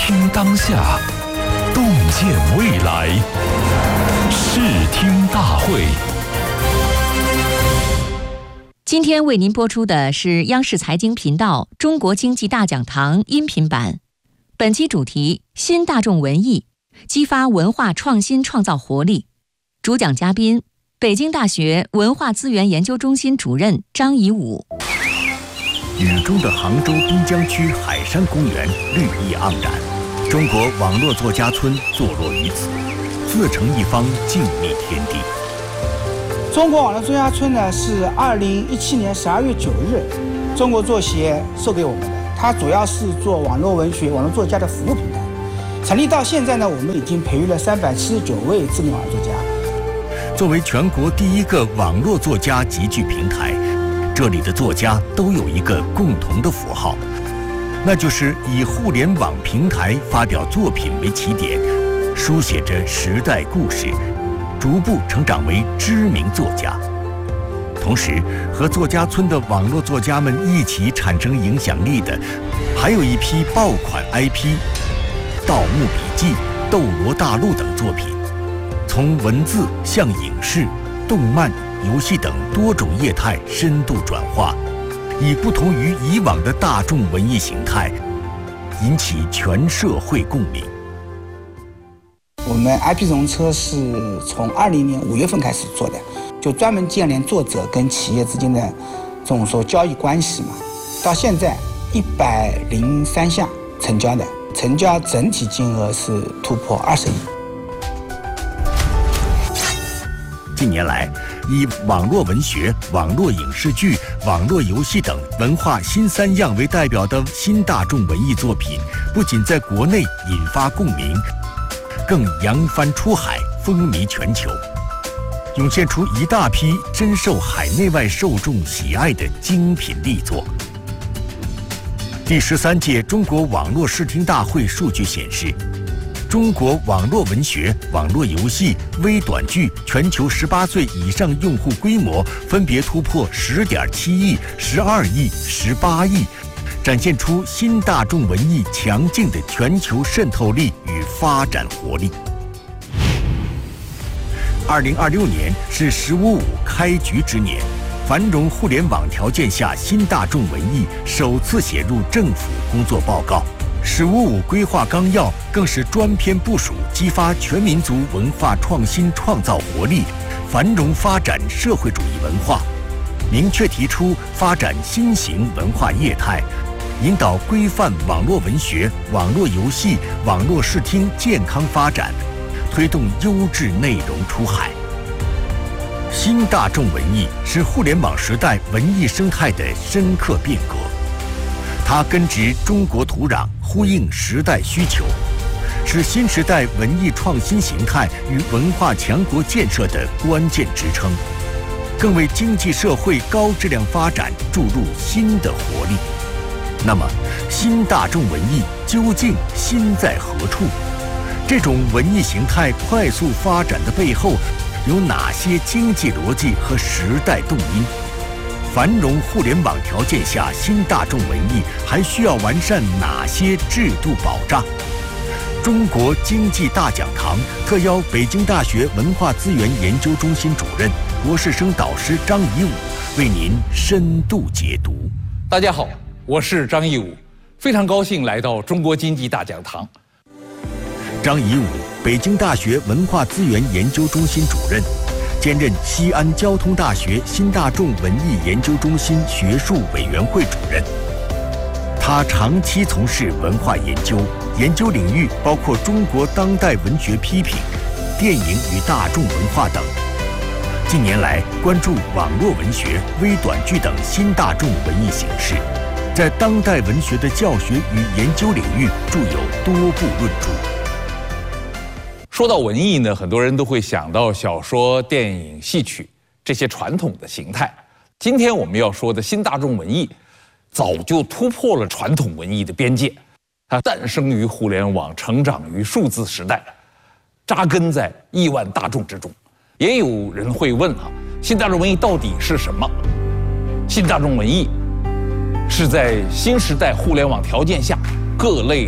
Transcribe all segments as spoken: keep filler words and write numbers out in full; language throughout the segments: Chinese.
听当下，洞见未来。视听大会。 今天为您播出的是央视财经频道《中国经济大讲堂》音频版。本期主题：新大众文艺，激发文化创新创造活力。主讲嘉宾：北京大学文化资源研究中心主任张颐武。 雨中的杭州滨江区海山公园绿意盎然，中国网络作家村坐落于此，自成一方静谧天地。 中国网络作家村呢，是二零一七年十二月九日，中国作协授给我们的。它主要是做网络文学、网络作家的服务平台。成立到现在呢，我们已经培育了三百七十九位知名网络作家。 作为全国第一个网络作家集聚平台，这里的作家都有一个共同的符号，那就是以互联网平台发表作品为起点，书写着时代故事，逐步成长为知名作家。同时，和作家村的网络作家们一起产生影响力的，还有一批爆款 I P，《盗墓笔记》《斗罗大陆》等作品，从文字向影视、动漫、游戏等多种业态深度转化，以不同于以往的大众文艺形态，引起全社会共鸣。 我们 I P 融车是从二零年五月份开始做的，就专门建立作者跟企业之间的这种说交易关系嘛。到现在一百零三项成交的，成交整体金额是突破二十亿。 近年来，以网络文学、网络影视剧、网络游戏等文化新三样为代表的新大众文艺作品，不仅在国内引发共鸣，更扬帆出海，风靡全球，涌现出一大批深受海内外受众喜爱的精品力作。第十三届中国网络视听大会数据显示，中国网络文学、网络游戏、微短剧全球十八岁以上用户规模分别突破十点七亿、十二亿、十八亿，展现出新大众文艺强劲的全球渗透力与发展活力。二零二六年是“十五五”开局之年，繁荣互联网条件下新大众文艺首次写入政府工作报告。“十五五”规划纲要更是专篇部署激发全民族文化创新创造活力，繁荣发展社会主义文化，明确提出发展新型文化业态，引导规范网络文学、网络游戏、网络视听健康发展，推动优质内容出海。新大众文艺是互联网时代文艺生态的深刻变革，它根植中国土壤，呼应时代需求，是新时代文艺创新形态与文化强国建设的关键支撑，更为经济社会高质量发展注入新的活力。那么，新大众文艺究竟新在何处？这种文艺形态快速发展的背后，有哪些经济逻辑和时代动因？繁荣互联网条件下，新大众文艺还需要完善哪些制度保障？中国经济大讲堂特邀北京大学文化资源研究中心主任、博士生导师张颐武为您深度解读。 大家好，我是张颐武，非常高兴来到中国经济大讲堂。 张颐武，北京大学文化资源研究中心主任，兼任西安交通大学新大众文艺研究中心学术委员会主任。他长期从事文化研究，研究领域包括中国当代文学批评、电影与大众文化等。近年来，关注网络文学、微短剧等新大众文艺形式，在当代文学的教学与研究领域著有多部论著。 说到文艺呢，很多人都会想到小说、电影、戏曲这些传统的形态。今天我们要说的新大众文艺，早就突破了传统文艺的边界，它诞生于互联网，成长于数字时代，扎根在亿万大众之中。也有人会问啊，新大众文艺到底是什么？新大众文艺是在新时代互联网条件下，各类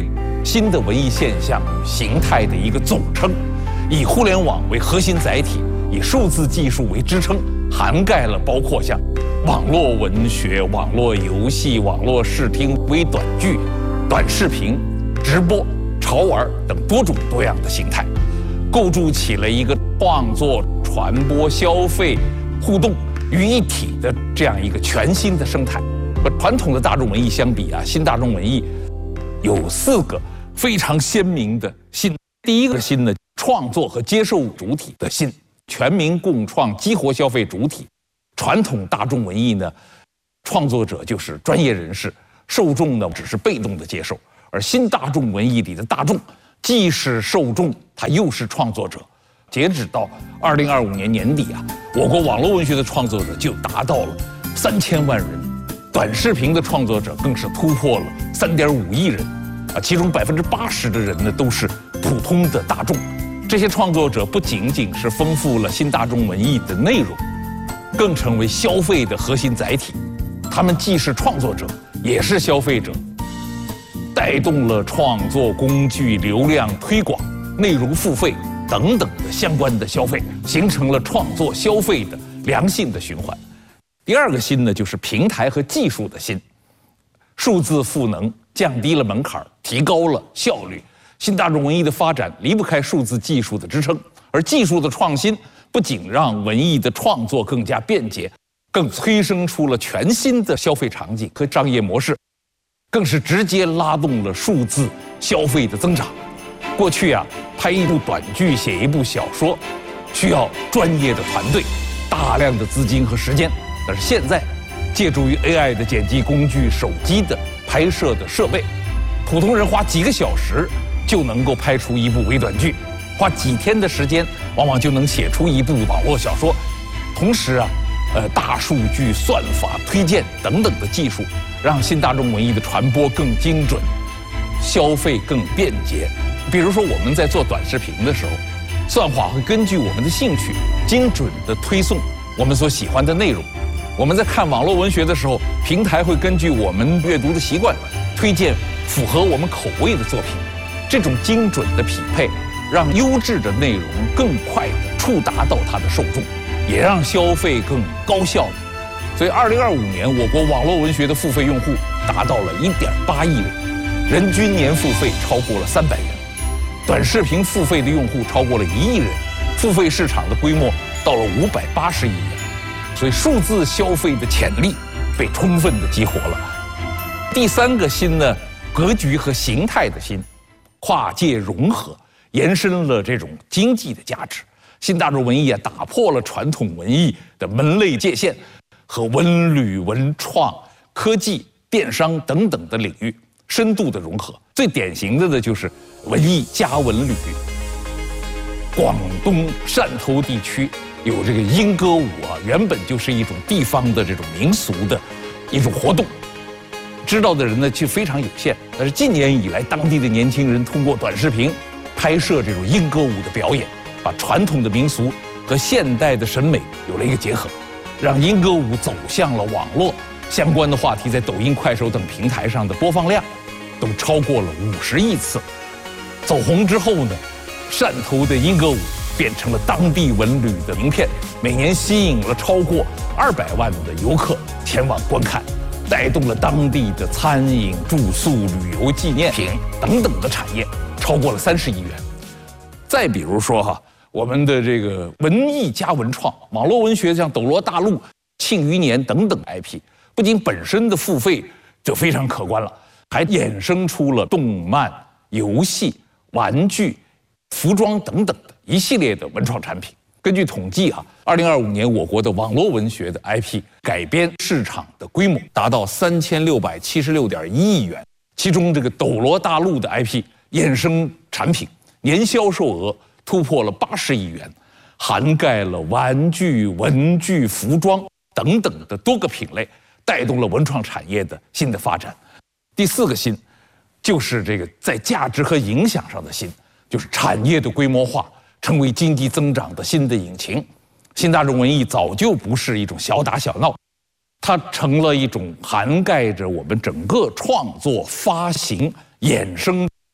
新的文艺现象与形态的一个总称，以互联网为核心载体，以数字技术为支撑，涵盖了包括像网络文学、网络游戏、网络视听、微短剧、短视频、直播、潮玩等多种多样的形态，构筑起了一个创作、传播、消费、互动于一体的这样一个全新的生态。和传统的大众文艺相比啊，新大众文艺有四个非常鲜明的新。第一个新呢，创作和接受主体的新，全民共创，激活消费主体。传统大众文艺呢，创作者就是专业人士，受众呢只是被动的接受，而新大众文艺里的大众既是受众，他又是创作者。截止到二零二五年年底啊，我国网络文学的创作者就达到了三千万人，短视频的创作者更是突破了三点五亿人，啊，其中百分之八十的人呢都是普通的大众。这些创作者不仅仅是丰富了新大众文艺的内容，更成为消费的核心载体。他们既是创作者，也是消费者，带动了创作工具、流量推广、内容付费等等的相关的消费，形成了创作消费的良性的循环。第二个新呢，就是平台和技术的新，数字赋能降低了门槛，提高了效率。新大众文艺的发展离不开数字技术的支撑，而技术的创新不仅让文艺的创作更加便捷，更催生出了全新的消费场景和商业模式，更是直接拉动了数字消费的增长。过去啊，拍一部短剧、写一部小说，需要专业的团队、大量的资金和时间，但是现在，借助于 A I 的剪辑工具、手机的拍摄的设备，普通人花几个小时就能够拍出一部微短剧，花几天的时间，往往就能写出一部网络小说。同时啊，呃，大数据、算法、推荐等等的技术，让新大众文艺的传播更精准，消费更便捷。比如说，我们在做短视频的时候，算法会根据我们的兴趣，精准地推送我们所喜欢的内容。我们在看网络文学的时候，平台会根据我们阅读的习惯，推荐符合我们口味的作品。这种精准的匹配，让优质的内容更快地触达到它的受众，也让消费更高效。所以，二零二五年我国网络文学的付费用户达到了一点八亿人，人均年付费超过了三百元，短视频付费的用户超过了一亿人，付费市场的规模到了五百八十亿元。所以，数字消费的潜力被充分地激活了。第三个新呢，格局和形态的新。跨界融合，延伸了这种经济的价值。新大众文艺啊，打破了传统文艺的门类界限，和文旅、文创、科技、电商等等的领域深度的融合。最典型的呢，就是文艺加文旅。广东汕头地区有这个莺歌舞啊，原本就是一种地方的这种民俗的一种活动。知道的人呢却非常有限，但是近年以来，当地的年轻人通过短视频拍摄这种莺歌舞的表演，把传统的民俗和现代的审美有了一个结合，让莺歌舞走向了网络。相关的话题在抖音、快手等平台上的播放量都超过了五十亿次。走红之后呢，汕头的莺歌舞变成了当地文旅的名片，每年吸引了超过二百万的游客前往观看。带动了当地的餐饮、住宿、旅游、纪念品等等的产业，超过了三十亿元。再比如说哈，我们的这个文艺加文创、网络文学，像《斗罗大陆》、《庆余年》等等 I P， 不仅本身的付费就非常可观了，还衍生出了动漫、游戏、玩具、服装等等的一系列的文创产品。根据统计哈，二零二五年我国的网络文学的 I P 改编市场的规模达到三千六百七十六点一亿元，其中这个《斗罗大陆》的 I P 衍生产品年销售额突破了八十亿元，涵盖了玩具、文具、服装等等的多个品类，带动了文创产业的新的发展。第四个新，就是这个在价值和影响上的新，就是产业的规模化。成为经济增长的新的引擎。新大众文艺早就不是一种小打小闹，它成了一种涵盖着我们整个创作、发行、衍生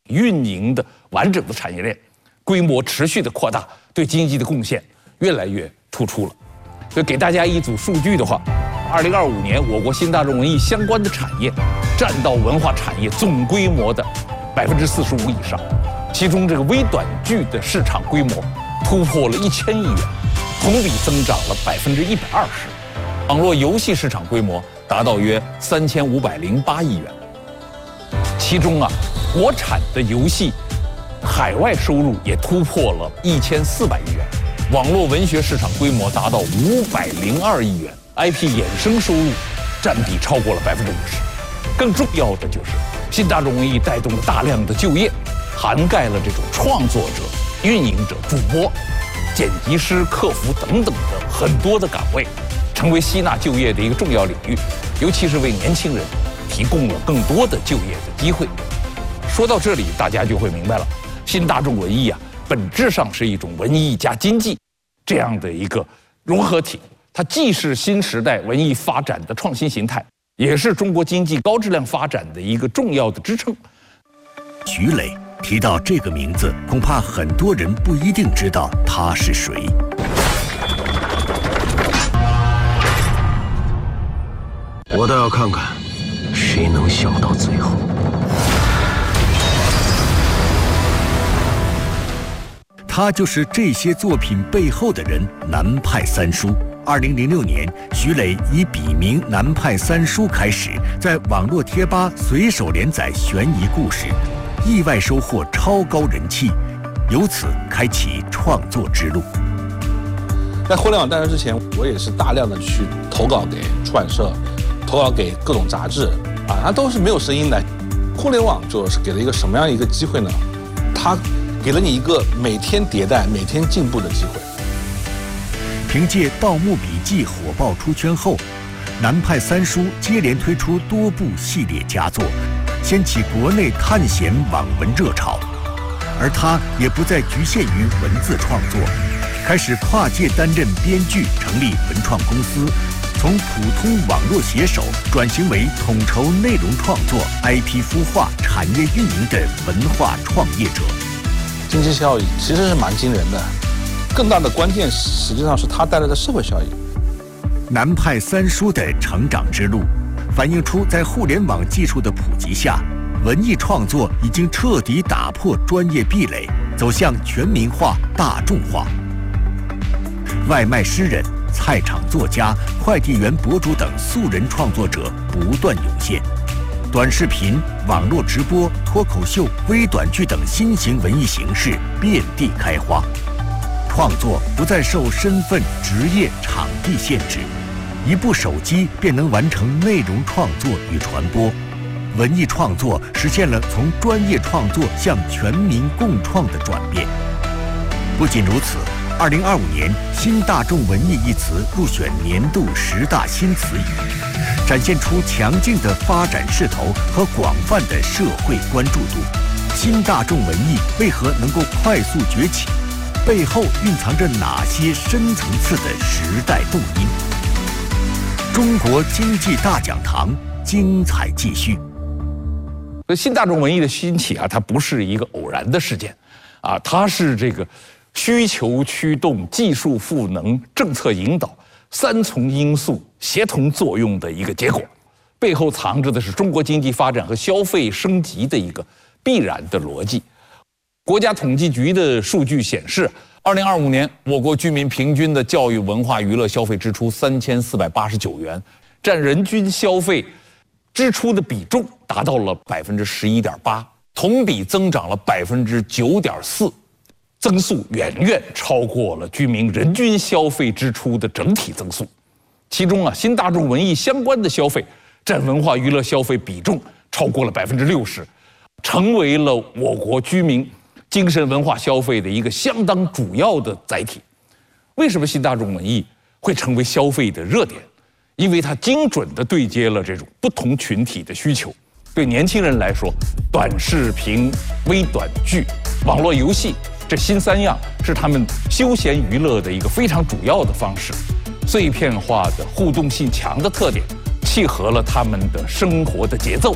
运营的完整的产业链，规模持续的扩大，对经济的贡献越来越突出了。所以给大家一组数据的话，二零二五年我国新大众文艺相关的产业占到文化产业总规模的百分之四十五以上，其中这个微短剧的市场规模突破了一千亿元，同比增长了百分之一百二十。网络游戏市场规模达到约三千五百零八亿元，其中啊，国产的游戏海外收入也突破了一千四百亿元，网络文学市场规模达到五百零二亿元 ，I P 衍生收入占比超过了百分之五十。更重要的就是，新大众文艺带动了大量的就业，涵盖了这种创作者、运营者、主播、剪辑师、客服等等的很多的岗位，成为吸纳就业的一个重要领域，尤其是为年轻人提供了更多的就业的机会。说到这里，大家就会明白了，新大众文艺啊，本质上是一种文艺加经济这样的一个融合体，它既是新时代文艺发展的创新形态，也是中国经济高质量发展的一个重要的支撑。 徐磊提到这个名字，恐怕很多人不一定知道他是谁。 我倒要看看，谁能笑到最后。 他就是这些作品背后的人，南派三叔。二零零六年，徐磊以笔名南派三叔开始，在网络贴吧随手连载悬疑故事，意外收获超高人气，由此开启创作之路。 在互联网诞生之前，我也是大量的去投稿给出版社，投稿给各种杂志，啊，它都是没有声音的。互联网就是给了一个什么样一个机会呢？它给了你一个每天迭代、每天进步的机会。 凭借《盗墓笔记》火爆出圈后，南派三叔接连推出多部系列佳作，掀起国内探险网文热潮。而他也不再局限于文字创作，开始跨界担任编剧，成立文创公司，从普通网络写手转型为统筹内容创作、I P 孵化、产业运营的文化创业者。 经济效益其实是蛮惊人的，更大的关键实际上是它带来的社会效益。 南派三叔的成长之路，反映出在互联网技术的普及下，文艺创作已经彻底打破专业壁垒，走向全民化、大众化。外卖诗人、菜场作家、快递员博主等素人创作者不断涌现，短视频、网络直播、脱口秀、微短剧等新型文艺形式遍地开花。创作不再受身份、职业、场地限制，一部手机便能完成内容创作与传播。文艺创作实现了从专业创作向全民共创的转变。不仅如此，二零二五年新大众文艺一词入选年度十大新词语，展现出强劲的发展势头和广泛的社会关注度。新大众文艺为何能够快速崛起？背后蕴藏着哪些深层次的时代动因？中国经济大讲堂精彩继续。 新大众文艺的兴起啊，它不是一个偶然的事件，啊，它是这个需求驱动、技术赋能、政策引导三重因素协同作用的一个结果，背后藏着的是中国经济发展和消费升级的一个必然的逻辑。国家统计局的数据显示，二零二五年我国居民平均的教育、文化、娱乐消费支出三千四百八十九元，占人均消费支出的比重达到了百分之十一点八，同比增长了百分之九点四，增速远远超过了居民人均消费支出的整体增速。其中啊，新大众文艺相关的消费占文化娱乐消费比重超过了百分之六十，成为了我国居民精神文化消费的一个相当主要的载体。为什么新大众文艺会成为消费的热点？因为它精准地对接了这种不同群体的需求。对年轻人来说，短视频、微短剧、网络游戏这新三样是他们休闲娱乐的一个非常主要的方式。碎片化的互动性强的特点，契合了他们的生活的节奏，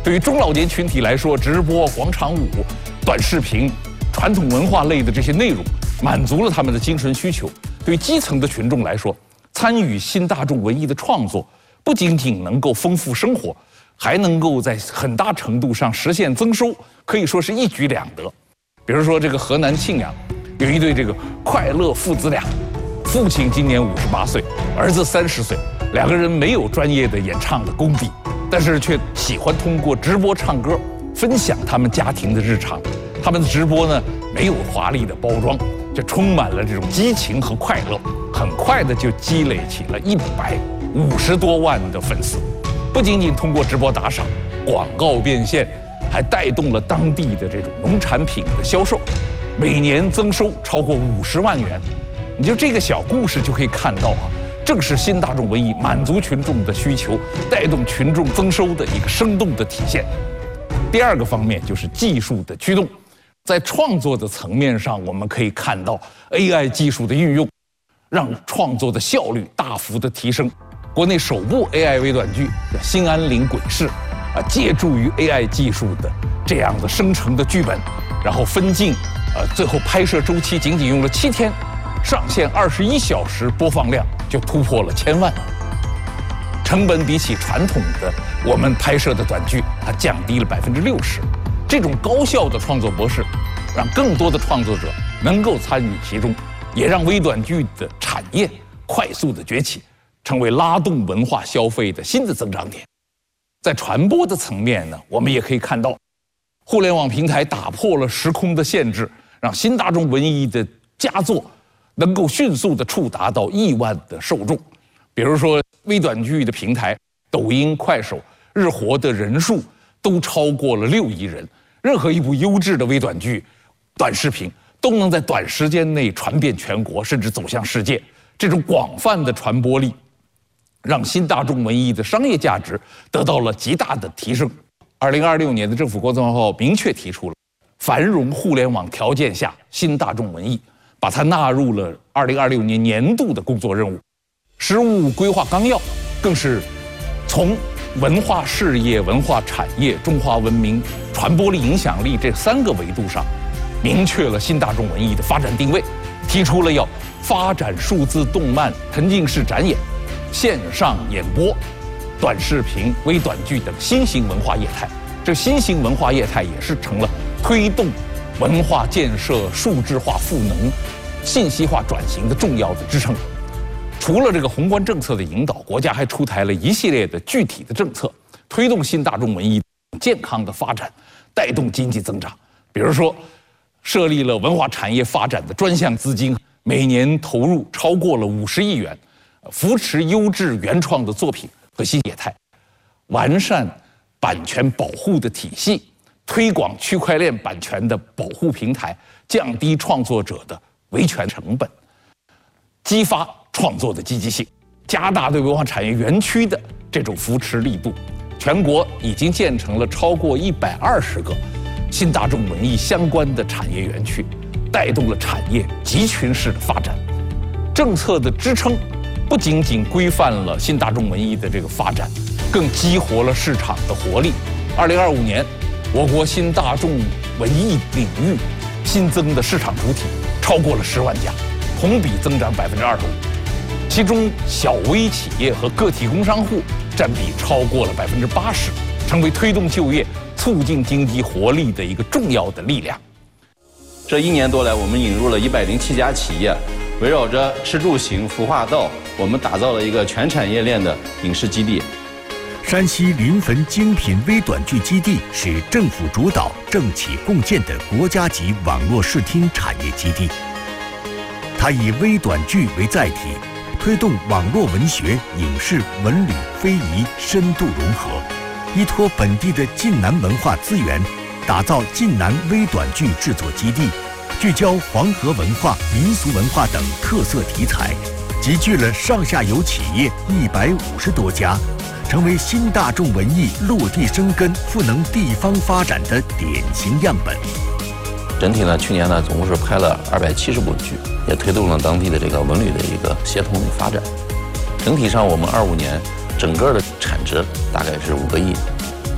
对于中老年群体来说，直播、广场舞、短视频、传统文化类的这些内容，满足了他们的精神需求。对于基层的群众来说，参与新大众文艺的创作，不仅仅能够丰富生活，还能够在很大程度上实现增收，可以说是一举两得。比如说，这个河南庆阳有一对这个快乐父子俩，父亲今年五十八岁，儿子三十岁，两个人没有专业的演唱的功底，但是却喜欢通过直播唱歌分享他们家庭的日常。他们的直播呢，没有华丽的包装，就充满了这种激情和快乐，很快的就积累起了一百五十多万的粉丝。不仅仅通过直播打赏、广告变现，还带动了当地的这种农产品的销售，每年增收超过五十万元。你就这个小故事就可以看到啊，正是新大众文艺满足群众的需求，带动群众增收的一个生动的体现。第二个方面就是技术的驱动，在创作的层面上，我们可以看到 A I 技术的运用，让创作的效率大幅的提升。国内首部 A I 微短剧叫《兴安岭鬼市》，啊，借助于 A I 技术的这样的生成的剧本，然后分镜，呃，最后拍摄周期仅仅用了七天，上线二十一小时，播放量就突破了千万。成本比起传统的我们拍摄的短剧，它降低了百分之六十。这种高效的创作模式，让更多的创作者能够参与其中，也让微短剧的产业快速的崛起，成为拉动文化消费的新的增长点。在传播的层面呢，我们也可以看到，互联网平台打破了时空的限制，让新大众文艺的佳作能够迅速的触达到亿万的受众。比如说微短剧的平台抖音、快手日活的人数都超过了六亿人。任何一部优质的微短剧、短视频都能在短时间内传遍全国，甚至走向世界。这种广泛的传播力，让新大众文艺的商业价值得到了极大的提升。二零二六年的政府工作报告明确提出了繁荣互联网条件下新大众文艺，把它纳入了二零二六年年度的工作任务。十五规划纲要更是从文化事业、文化产业、中华文明传播力、影响力这三个维度上，明确了新大众文艺的发展定位，提出了要发展数字动漫、沉浸式展演、线上演播、短视频、微短剧等新型文化业态。这新型文化业态也是成了推动文化建设数字化赋能、信息化转型的重要的支撑。除了这个宏观政策的引导，国家还出台了一系列的具体的政策，推动新大众文艺健康的发展，带动经济增长。比如说，设立了文化产业发展的专项资金，每年投入超过了五十亿元，扶持优质原创的作品和新业态，完善版权保护的体系，推广区块链版权的保护平台，降低创作者的维权成本，激发创作的积极性，加大对文化产业园区的这种扶持力度。全国已经建成了超过一百二十个新大众文艺相关的产业园区，带动了产业集群式的发展。政策的支撑不仅仅规范了新大众文艺的这个发展，更激活了市场的活力。二零二五年，我国新大众文艺领域新增的市场主体超过了十万家，同比增长百分之二十五。其中，小微企业和个体工商户占比超过了百分之八十，成为推动就业、促进经济活力的一个重要的力量。 这一年多来，我们引入了一百零七家企业，围绕着吃住行、服化道，我们打造了一个全产业链的影视基地。 山西临汾精品微短剧基地是政府主导、政企共建的国家级网络视听产业基地。它以微短剧为载体，推动网络文学、影视、文旅、非遗深度融合，依托本地的晋南文化资源，打造晋南微短剧制作基地，聚焦黄河文化、民俗文化等特色题材，集聚了上下游企业一百五十多家，成为新大众文艺落地生根、赋能地方发展的典型样本。 整体呢，去年呢总共是拍了二百七十部剧，也推动了当地的这个文旅的一个协同与发展。整体上，我们二五年整个的产值大概是五个亿。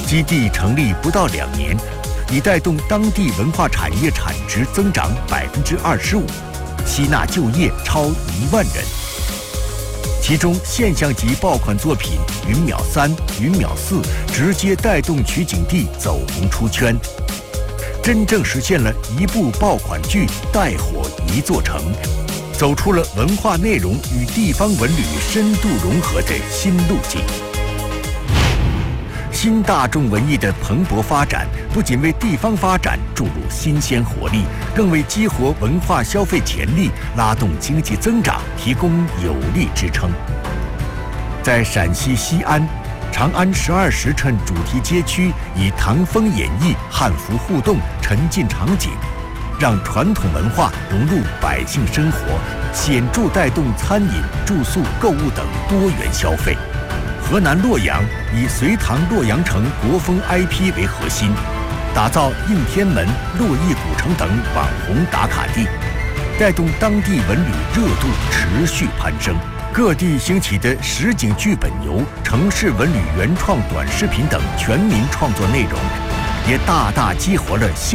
基地成立不到两年，已带动当地文化产业产值增长百分之二十五，吸纳就业超一万人。其中现象级爆款作品《云淼三》《云淼四》直接带动取景地走红出圈，真正实现了一部爆款剧带火一座城，走出了文化内容与地方文旅深度融合的新路径。新大众文艺的蓬勃发展，不仅为地方发展注入新鲜活力，更为激活文化消费潜力、拉动经济增长提供有力支撑。在陕西西安，长安十二时辰主题街区以唐风演绎、汉服互动、沉浸场景，让传统文化融入百姓生活，显著带动餐饮、住宿、购物等多元消费。河南洛阳以隋唐洛阳城国风 I P 为核心，打造应天门、洛邑古城等网红打卡地，带动当地文旅热度持续攀升。各地兴起的实景剧本游、城市文旅原创短视频等全民创作内容，也大大激活了现